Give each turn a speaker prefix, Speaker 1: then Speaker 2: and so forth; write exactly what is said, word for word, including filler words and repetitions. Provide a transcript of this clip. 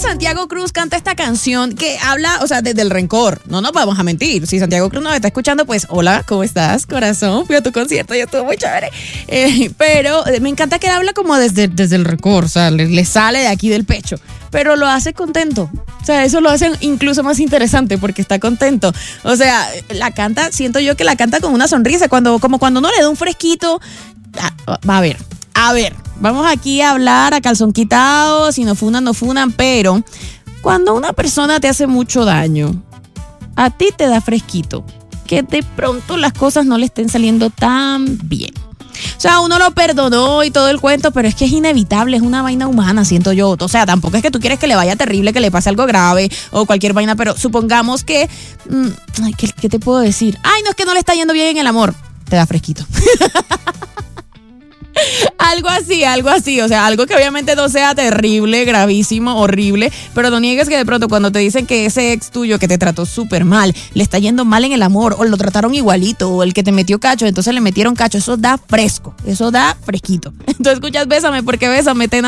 Speaker 1: Santiago Cruz canta esta canción que habla, o sea, desde el rencor. No nos vamos a mentir. Si Santiago Cruz nos está escuchando, pues, hola, ¿cómo estás, corazón? Fui a tu concierto y estuvo muy chévere. Eh, pero me encanta que él habla como desde, desde el rencor, o sea, le, le sale de aquí del pecho. Pero lo hace contento. O sea, eso lo hace incluso más interesante porque está contento. O sea, la canta, siento yo que la canta con una sonrisa, cuando, como cuando uno le da un fresquito. Va a ver, a ver, vamos aquí a hablar a calzón quitado, si no funan, no funan, pero cuando una persona te hace mucho daño, a ti te da fresquito, que de pronto las cosas no le estén saliendo tan bien. O sea, uno lo perdonó y todo el cuento, pero es que es inevitable, es una vaina humana, siento yo. O sea, tampoco es que tú quieres que le vaya terrible, que le pase algo grave o cualquier vaina, pero supongamos que... Mmm, ay, ¿qué, ¿qué te puedo decir? Ay, no, es que no le está yendo bien en el amor. Te da fresquito. Algo así, algo así, o sea, algo que obviamente no sea terrible, gravísimo, horrible, pero no niegues que de pronto cuando te dicen que ese ex tuyo que te trató súper mal, le está yendo mal en el amor, o lo trataron igualito, o el que te metió cacho, entonces le metieron cacho, eso da fresco, eso da fresquito. Entonces escuchas Bésame porque Bésame te